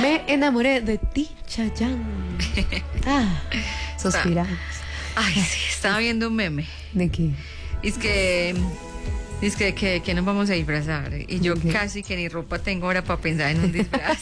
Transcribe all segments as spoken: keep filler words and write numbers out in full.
Me enamoré de ti, Chayanne. Ah, suspiramos. Ay, sí, estaba viendo un meme. ¿De qué? Es que... Es que, que, que nos vamos a disfrazar. Y yo ¿De qué? casi que ni ropa tengo ahora para pensar en un disfraz.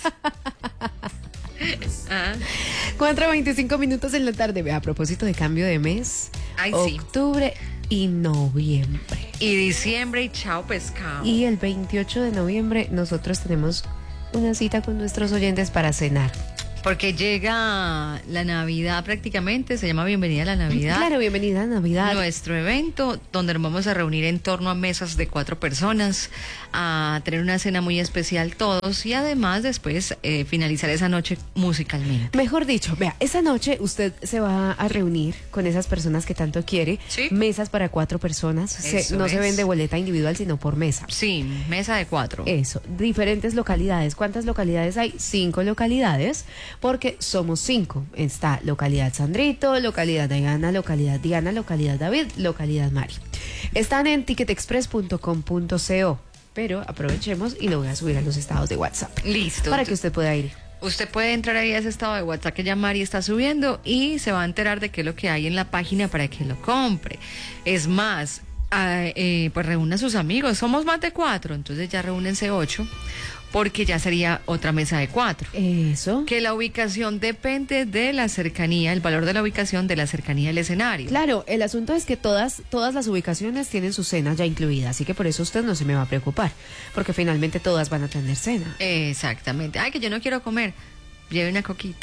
¿Ah? cuatro veinticinco minutos en la tarde. Ve, a propósito de cambio de mes, Ay, sí. octubre y noviembre. Y diciembre y chao pescado. Y el veintiocho de noviembre nosotros tenemos una cita con nuestros oyentes para cenar. Porque llega la Navidad prácticamente, se llama Bienvenida a la Navidad. Claro, bienvenida a Navidad. Nuestro evento donde nos vamos a reunir en torno a mesas de cuatro personas, a tener una cena muy especial todos y además después eh, finalizar esa noche musicalmente. Mejor dicho, vea, esa noche usted se va a reunir con esas personas que tanto quiere. Sí. Mesas para cuatro personas. Se- Eso no se es. vende boleta individual, sino por mesa. Sí, mesa de cuatro. Eso, diferentes localidades. ¿Cuántas localidades hay? Cinco localidades, porque somos cinco. Está localidad Sandrito, localidad Diana, localidad Diana, localidad David, localidad Mari. Están en ticket express punto com punto co, pero aprovechemos y lo voy a subir a los estados de WhatsApp Listo. para que usted pueda ir. Usted puede entrar ahí a ese estado de WhatsApp que ya Mari está subiendo y se va a enterar de qué es lo que hay en la página para que lo compre. Es más, ah, eh, pues reúna a sus amigos. Somos más de cuatro, entonces ya reúnense ocho, porque ya sería otra mesa de cuatro. Eso. Que la ubicación depende de la cercanía, el valor de la ubicación de la cercanía del escenario. Claro, el asunto es que todas, todas las ubicaciones tienen su cena ya incluida, así que por eso usted no se me va a preocupar, porque finalmente todas van a tener cena. Exactamente. Ay, que yo no quiero comer. Lleve una coquita.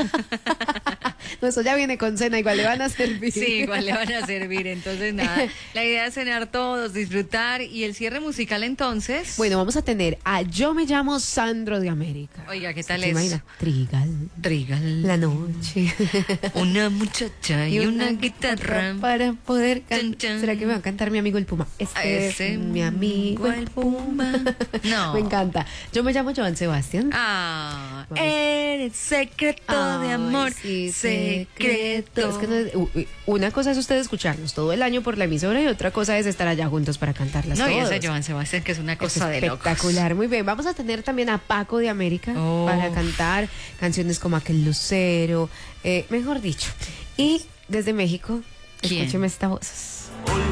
No, eso ya viene con cena, igual le van a servir. Sí, igual le van a servir. Entonces, nada, la idea es cenar todos, disfrutar. Y el cierre musical, entonces. Bueno, vamos a tener a Yo me llamo Sandro de América. Oiga, ¿qué tal ¿Se es? imagina? Trigal, Trigal. la noche. Una muchacha y una guitarra. Para poder cantar. Chan, chan. ¿Será que me va a cantar mi amigo el Puma? Este A ese es mi amigo el Puma. No. Me encanta. Yo me llamo Joan Sebastián. Ah, Ay. eres secreto de Ay, amor. sí, secreto. Es que no- u- u- una cosa es usted escucharnos todo el año por la emisora y otra cosa es estar allá juntos para cantarlas No, y todos. ese Joan Sebastián, que es una Es cosa de locos. espectacular, muy bien. Vamos a tener también a Paco de América Oh. para cantar canciones como Aquel Lucero, eh, mejor dicho. Y desde México, ¿Quién? escúcheme esta voz.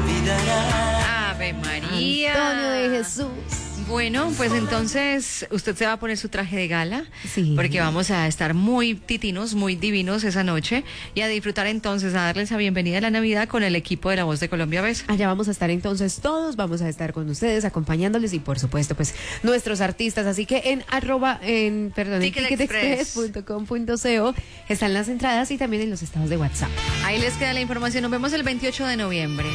Ave María. Antonio de Jesús. Bueno, pues entonces usted se va a poner su traje de gala, Sí. porque vamos a estar muy titinos, muy divinos esa noche y a disfrutar entonces, a darles la bienvenida a la Navidad con el equipo de La Voz de Colombia Besa. Allá vamos a estar entonces todos, vamos a estar con ustedes, acompañándoles y por supuesto pues nuestros artistas, así que en arroba, en, perdón, en Ticket ticket express punto com punto co están las entradas y también en los estados de WhatsApp. Ahí les queda la información, nos vemos el veintiocho de noviembre.